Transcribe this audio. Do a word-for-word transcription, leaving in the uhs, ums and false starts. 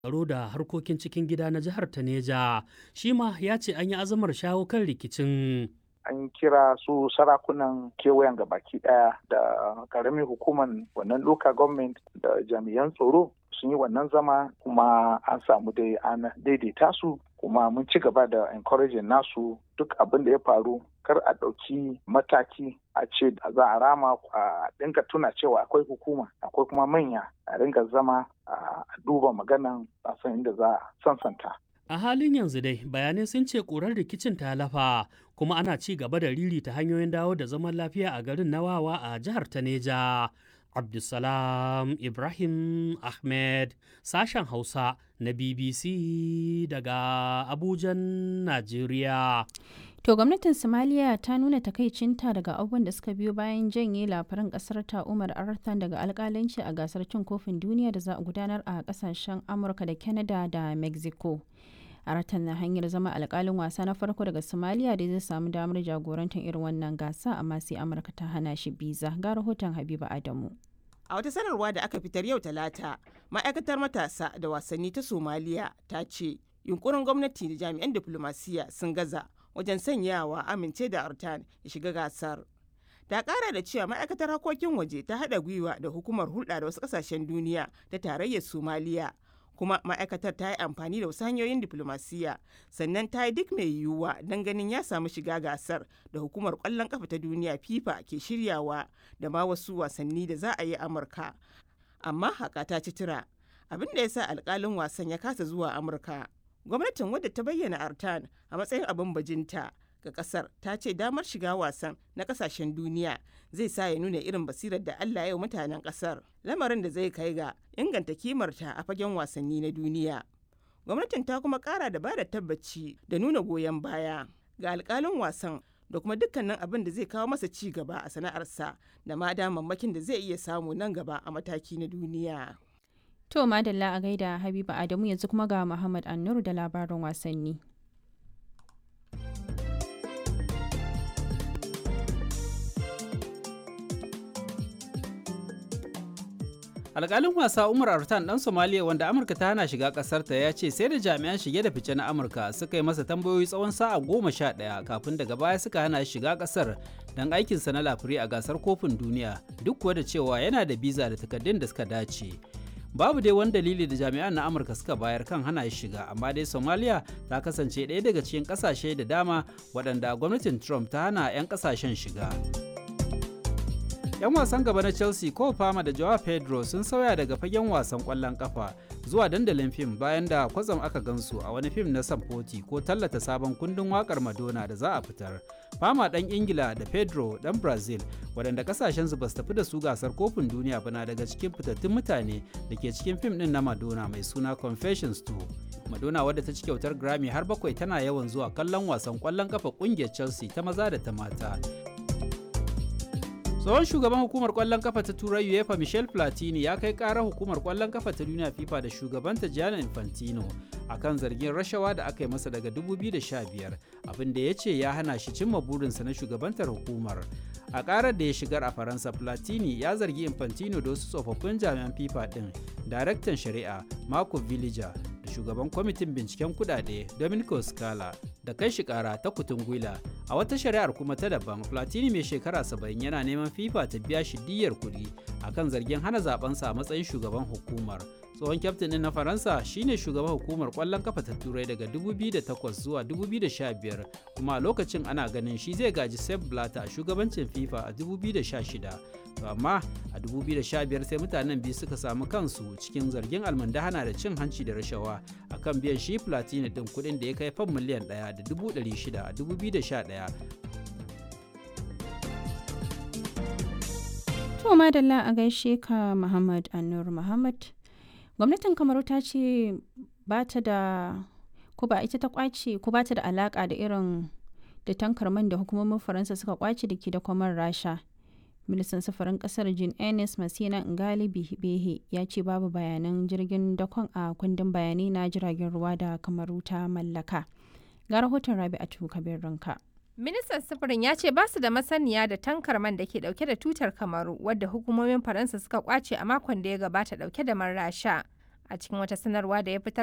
tsaro da harkokin cikin gida na jihar ta Neja shi ma ya ce an yi azamar shawo kan rikicin. An kira su sarakunan kewayen gabaki daya da karamin hukumar wannan local government da jami'an tsaro sun yi wannan zama kuma an samu dai an daidaita su kuma mun ci gaba da encouraging nasu duk abin da ya faru kar a ɗauki mataki a ce za a rama a dinga tuna cewa akwai hukuma akwai kuma manya a dinga zama a duba maganan a san inda za a sansanta. A halin yanzu dai bayanai sun ce ƙurar rikicin ta lafa kuma ana ci gaba da ririta hanyoyin dawo da zaman lafiya a garin Nawawa a jihar ta Neja. Abdulsalam Ibrahim Ahmed sashen Hausa na B B C daga Abujan, Najeriya. To gwamnatin Somalia ta nuna takaicinta daga abubuwan da suka biyo bayan janye labaran kasar ta Umar Arthan daga alkalanci a gasar cin kofin duniya da za a gudanar a kasashen Amurka da Canada da Mexico. Arthan na hanyar zama alkalin wasa na farko daga Somalia da zai samu damar jagorantar irin wannan gasa amma sai Amurka ta hana shi biza. Ga rahoton Habiba Adamu. A wata sanarwa da aka fitar yau Talata, ma'aikatar matasa da wasanni ta Somaliya ta ce yunkurin gwamnati da jami'an diflomasiyya sun gaza wajen sanyawa amince da Artan ya shiga gasar. Ta kara da cewa ma'aikatar harkokin waje ta haɗa gwiwa da hukumar hulɗa da wasu ƙasashen duniya ta tarayyar Somaliya. Kuma ma'aikatar ta yi amfani da wasu hanyoyin diflomasiyya sannan ta yi duk mai yiwuwa don ganin ya samu shiga gasar da hukumar ƙwallon ƙafa ta duniya FIFA ke shiryawa da ma wasu wasanni da za a yi Amurka. Amma haka ta ci tura abin da ya sa alƙalin wasan ya kasa zuwa Amurka. Gwamnatin wadda ta bayyana Artan a matsayin abin bajinta ga kasar ta ce damar shiga wasan na kasashen duniya zai sa ya nuna irin basirar da Allah ya yi mutanen kasar, lamarin da zai kai ga inganta kimarta a fagen wasanni na duniya. Gwamnatin ta kuma kara da bada tabbaci da nuna goyon baya ga alkalin wasan da kuma dukkanin abin da zai kawo masa ci gaba a sana'arsa da ma damammakin da zai iya samu nan gaba a mataki na duniya. To madalla a gaida Habiba Adamu yanzu kuma ga Muhammad Annur da labarin wasanni. Alƙalin wasa Umar Artan ɗan Somaliya wanda Amurka ta hana shiga ƙasarta ya ce sai da jami'an shige da fice na Amurka suka yi masa tambayoyi tsawon sa'a goma sha ɗaya kafin daga baya suka hana shi shiga ƙasar don aikinsa na lafiri a gasar kofin duniya duk kuwa da cewa yana da biza da takardun da suka dace. Babu dai wani dalili da jami'an na Amurka suka bayar kan hana shi shiga, amma dai Somalia ta kasance ɗaya daga cikin ƙasashe da dama waɗanda gwamnatin Trump ta hana 'yan ƙasashen shiga. 'Yan wasan gaba na Chelsea Cole Palmer da Joao Pedro sun sauya daga fagen wasan ƙwallon ƙafa zuwa dandalin fim bayan da kwatsam aka gansu a wani fim na samfoti ko tallata sabon kundin waƙar Madonna da za a fitar. Palmer ɗan Ingila da Pedro ɗan Brazil waɗanda ƙasashensu ba su tafi da su gasar kofin duniya ba na daga cikin fitattun mutane da ke cikin fim ɗin na Madonna mai suna Confessions two. Madonna wadda ta ci kyautar Grammy har bakwai tana yawan zuwa kallon wasan ƙwallon ƙafa ƙungiyar Chelsea ta maza da ta mata. Tsohon shugaban hukumar kwallon kafa ta Turai UEFA Michel Platini ya kai karar hukumar kwallon kafa ta duniya FIFA da shugabanta Gianni Infantino akan zargin rashawa da aka yi masa daga dubu biyu da sha biyar, abin da ya ce ya hana shi cimma burinsa na shugabantar hukumar. A karar da ya shigar a Faransa, Platini ya zargi Infantino da wasu tsofaffin jami'an FIFA din, daraktan shari'a Marco Villiger da shugaban kwamitin binciken kudade Domenico Scala da kai shi kara ta kutun gwila. A wata shari'ar kuma ta daban, Platini mai shekara saba'in yana neman FIFA ta biya shi diyyar kuɗi akan zargin hana zabensa a matsayin shugaban hukumar. Tsohon kyaftin ɗin na Faransa shine shugaban hukumar ƙwallon kafa ta Turai daga dubu biyu da takwas zuwa dubu biyu da sha biyar, kuma a lokacin ana ganin shi zai gaji Sepp Blatter a shugabancin FIFA a dubu biyu da sha shida. To amma a dubu biyu da sha biyar sai mutanen biyu suka samu kansu cikin zargin almundahana da cin hanci da rashawa akan biyan shi Platini ɗin kuɗin da ya kai fam miliyan ɗaya da dubu ɗari shida a dubu biyu da sha ɗaya. To madalla a gaishe ka Muhammad Annur Muhammad. Gwamnatin Kamaru ta ce ba ta da ko ba ita ta kwace ko ba ta da alaka da irin da tankar man da hukumomin Faransa suka kwace da ke da kwamar Rasha. Ministan safarin kasar Jean Ernest Masina Ngali Behe ya ce babu bayanan jirgin dakon a kundin bayanai na jiragen ruwa da Kamaru ta mallaka. Ga rahoton Rabi'atu Kabir Ranka. Ministan sufurin ya ce ba su da masaniya da tankar man da ke dauke da tutar Kamaru wadda hukumomin Faransa suka kwace a makon da ya gabata dauke da man Rasha. A cikin wata sanarwa da ya fitar